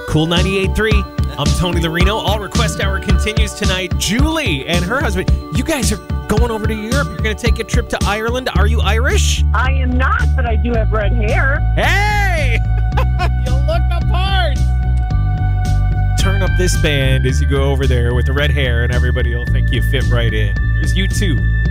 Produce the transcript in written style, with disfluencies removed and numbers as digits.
Cool 98.3. I'm Tony Lorino. All Request Hour continues tonight. Julie and her husband, you guys are going over to Europe. You're going to take a trip to Ireland. Are you Irish? I am not, but I do have red hair. Hey! You look the part! Turn up this band as you go over there with the red hair, and everybody will think you fit right in. Here's U2.